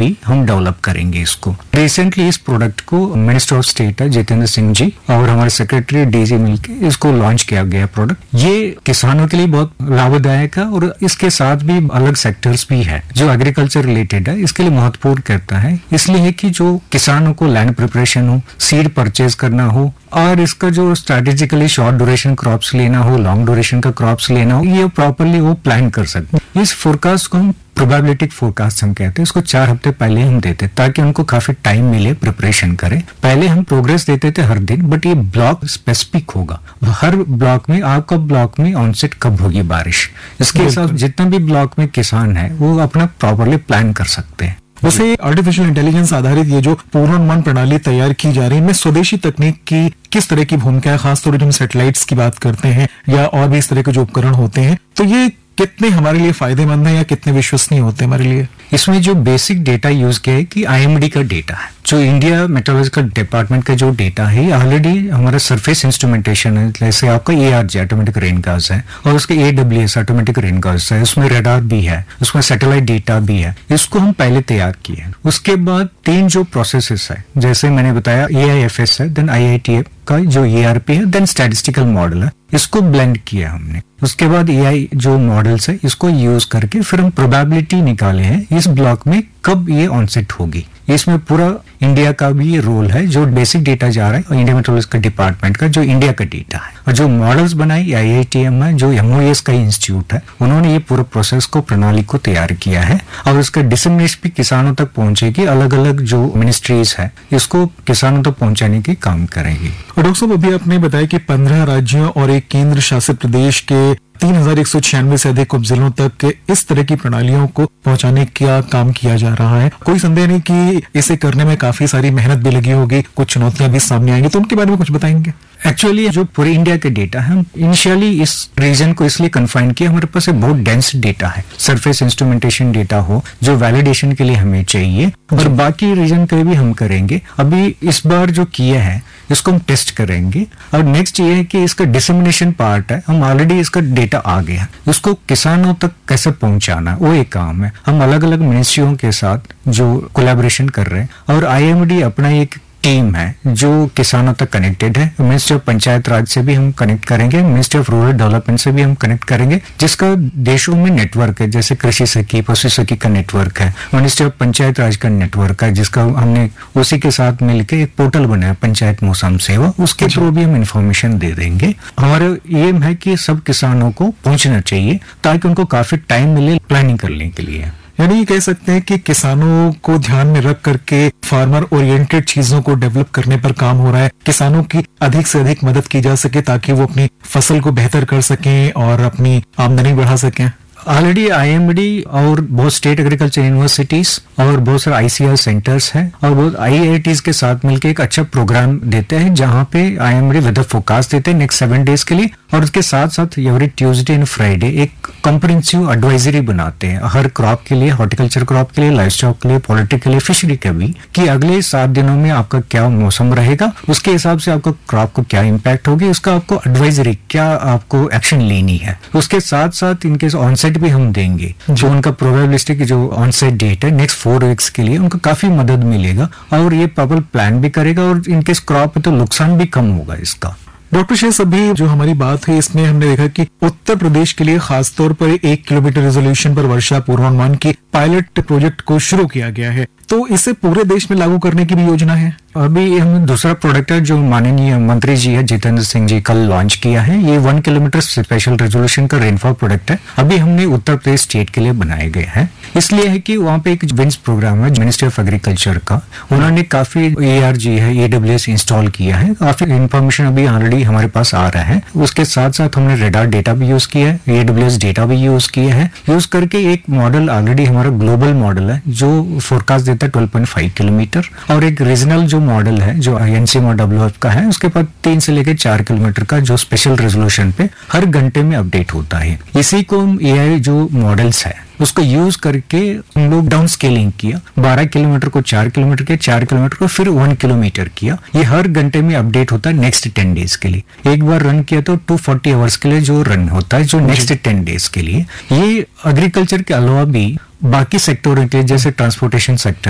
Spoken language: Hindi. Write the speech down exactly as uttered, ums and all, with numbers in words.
भी हम डेवलप करेंगे इसको। रिसेंटली इस प्रोडक्ट को मिनिस्टर ऑफ स्टेट है जितेंद्र सिंह जी और हमारे सेक्रेटरी डीजी मिलके इसको लॉन्च किया गया प्रोडक्ट। ये किसानों के लिए बहुत लाभदायक है और इसके साथ भी अलग सेक्टर्स भी है जो एग्रीकल्चर रिलेटेड है, इसके लिए महत्वपूर्ण करता है। इसलिए है कि जो किसानों को लैंड प्रिपरेशन हो, सीड परचेज करना हो और इसका जो स्ट्रेटेजिकली शॉर्ट ड्यूरेशन क्रॉप्स लेना हो, लॉन्ग ड्यूरेशन का क्रॉप्स लेना हो, ये प्रॉपरली वो प्लान कर सकते हैं। इस फोरकास्ट को हम प्रोबेबिलिटी फोरकास्ट हम कहते हैं। इसको चार हफ्ते पहले हम देते ताकि उनको काफी टाइम मिले प्रिपरेशन करें। पहले हम प्रोग्रेस देते थे हर दिन, बट ये ब्लॉक स्पेसिफिक होगा। हर ब्लॉक में आपका ब्लॉक में ऑनसेट कब होगी बारिश, इसके हिसाब जितना भी ब्लॉक में किसान है वो अपना प्रॉपरली प्लान कर सकते हैं। वैसे आर्टिफिशियल इंटेलिजेंस आधारित ये जो पूर्वानुमान प्रणाली तैयार की जा रही है, इनमें स्वदेशी तकनीक की किस तरह की भूमिका है? खासतौर पर हम सैटेलाइट्स की बात करते हैं या और भी इस तरह के जो उपकरण होते हैं, तो ये कितने हमारे लिए फायदेमंद है या कितने विश्वसनीय होते हैं हमारे लिए? इसमें जो बेसिक डेटा यूज किया है कि आईएमडी का डेटा है, जो इंडिया मेट्रोलॉजिकल डिपार्टमेंट का जो डेटा है ऑलरेडी हमारा सरफेस इंस्ट्रूमेंटेशन है। जैसे आपका एआरजी ऑटोमेटिक रेन गाज है और उसके एडब्ल्यूएस ऑटोमेटिक रेन गाज है, उसमें रडार भी है, उसमें सैटेलाइट डेटा भी है। इसको हम पहले तैयार किए। उसके बाद तीन जो प्रोसेसेस है, जैसे मैंने बताया एआईएफएस है, देन आईआईटीएफ का जो एआरपी है, देन स्टैटिस्टिकल मॉडल है, इसको ब्लेंड किया हमने। उसके बाद एआई जो मॉडल्स है इसको यूज करके फिर हम प्रोबेबिलिटी निकाले हैं इस ब्लॉक में कब ये ऑनसेट होगी। इसमें पूरा इंडिया का भी रोल है। जो बेसिक डेटा जा रहा है इंडिया मेट्रोलॉजिकल डिपार्टमेंट का, जो इंडिया का डेटा है, और जो मॉडल्स बनाई आईआईटीएम है, जो एमओएस का इंस्टीट्यूट है, उन्होंने ये पूरा प्रोसेस को प्रणाली को तैयार किया है और इसका डिसमिनेशन भी किसानों तक पहुंचेगी। अलग अलग जो मिनिस्ट्रीज है इसको किसानों तक पहुंचाने के काम करेंगी। और डॉक्टर साहब, अभी आपने बताया कि पंद्रह राज्यों और एक केंद्र शासित प्रदेश के तीन हजार एक सौ छियानवे से अधिक उपजिलों तक इस तरह की प्रणालियों को पहुंचाने का काम किया जा रहा है। कोई संदेह नहीं कि इसे करने में काफी सारी मेहनत भी लगी होगी, कुछ चुनौतियां भी सामने आएंगी, तो उनके बारे में कुछ बताएंगे? एक्चुअली जो पूरे इंडिया के डेटा है, हम इनिशियली इस रीजन को इसलिए कन्फाइन किया, हमारे पास एक बहुत डेंस डेटा है, सरफेस इंस्ट्रूमेंटेशन डेटा हो जो वैलिडेशन के लिए हमें चाहिए, और बाकी रीजन के भी हम करेंगे। अभी इस बार जो किया है इसको हम टेस्ट करेंगे, और नेक्स्ट ये है कि इसका डिसमिनेशन पार्ट है, हम ऑलरेडी इसका डेटा आ गया, उसको किसानों तक कैसे पहुंचाना वो एक काम है। हम अलग अलग मिनिस्ट्रियों के साथ जो कोलैबोरेशन कर रहे हैं, और आईएमडी अपना एक टीम है जो किसानों तक कनेक्टेड है। मिनिस्ट्री ऑफ पंचायत राज से भी हम कनेक्ट करेंगे, मिनिस्ट्री ऑफ रूरल डेवलपमेंट से भी हम कनेक्ट करेंगे, जिसका देशों में नेटवर्क है, जैसे कृषि सखी, पशु सखी का नेटवर्क है, मिनिस्ट्री ऑफ पंचायत राज का नेटवर्क है, जिसका हमने उसी के साथ मिलकर एक पोर्टल बनाया पंचायत मौसम सेवा, उसके थ्रू भी हम इंफॉर्मेशन दे देंगे। हमारा एम है कि सब किसानों को पहुंचना चाहिए ताकि उनको काफी टाइम मिले प्लानिंग करने के लिए। यानी ये कह सकते हैं कि किसानों को ध्यान में रख करके फार्मर ओरिएंटेड चीजों को डेवलप करने पर काम हो रहा है, किसानों की अधिक से अधिक मदद की जा सके ताकि वो अपनी फसल को बेहतर कर सकें और अपनी आमदनी बढ़ा सकें। ऑलरेडी आईएमडी और बहुत स्टेट एग्रीकल्चर यूनिवर्सिटीज और बहुत सारे आईसीआर सेंटर्स हैं और बहुत आईआईटीज के साथ मिलकर एक अच्छा प्रोग्राम देते हैं, जहां पे आईएमडी वेदर फोरकास्ट देते हैं नेक्स्ट सेवन डेज के लिए, और उसके साथ साथ एवरी ट्यूसडे एंड फ्राइडे एक कॉम्प्रिहेंसिव एडवाइजरी बनाते हैं हर क्रॉप के लिए, हॉर्टिकल्चर क्रॉप के लिए, लाइवस्टॉक के लिए, पोल्ट्री के लिए, फिशरी के भी, कि अगले सात दिनों में आपका क्या मौसम रहेगा, उसके हिसाब से आपका क्रॉप को क्या इम्पैक्ट होगी, उसका आपको एडवाइजरी क्या आपको एक्शन लेनी है। उसके साथ साथ इनके ऑनसेट भी हम देंगे, जो उनका प्रोबेबिलिस्टिक जो ऑनसेट डेट है नेक्स्ट फोर वीक्स के लिए, उनको काफी मदद मिलेगा और ये प्रॉपर प्लान भी करेगा, और इनके क्रॉप तो नुकसान भी कम होगा इसका। डॉक्टर शेष, अभी जो हमारी बात है इसमें हमने देखा कि उत्तर प्रदेश के लिए खासतौर पर एक किलोमीटर रेजोल्यूशन पर वर्षा पूर्वानुमान की पायलट प्रोजेक्ट को शुरू किया गया है, तो इसे पूरे देश में लागू करने की भी योजना है? अभी हम दूसरा प्रोडक्ट है जो माननीय मंत्री जी है जितेंद्र सिंह जी कल लॉन्च किया है, ये वन किलोमीटर स्पेशल रेजोल्यूशन का रेनफॉल प्रोडक्ट है। अभी हमने उत्तर प्रदेश स्टेट के लिए बनाए गए हैं, इसलिए है कि वहाँ पे एक विंड्स प्रोग्राम है मिनिस्ट्री ऑफ एग्रीकल्चर का, उन्होंने काफी एआरजी है, एडब्ल्यूएस इंस्टॉल किया है, काफी इन्फॉर्मेशन अभी ऑलरेडी हमारे पास आ रहा है। उसके साथ साथ हमने रेडार डेटा भी यूज किया है, एडब्ल्यूएस डेटा भी यूज किया है, यूज करके एक मॉडल ऑलरेडी हमारा ग्लोबल मॉडल है जो फोरकास्ट देता है ट्वेल्व पॉइंट फाइव किलोमीटर, और एक रीजनल जो मॉडल है जो आईएनसीएम और डब्ल्यूएफ का है, उसके बाद तीन से लेकर चार किलोमीटर का जो स्पेशल रेजोल्यूशन पे हर घंटे में अपडेट होता है। इसी को हम एआई जो मॉडल्स है उसको यूज करके हम लोग डाउन स्केलिंग किया, बारह किलोमीटर को चार किलोमीटर के, चार किलोमीटर को फिर वन किलोमीटर किया। ये हर घंटे में अपडेट होता है नेक्स्ट टेन डेज के लिए। एक बार रन किया तो टू फोर्टी आवर्स के लिए जो रन होता है जो नेक्स्ट टेन डेज के लिए। ये एग्रीकल्चर के अलावा भी बाकी सेक्टरों के जैसे ट्रांसपोर्टेशन सेक्टर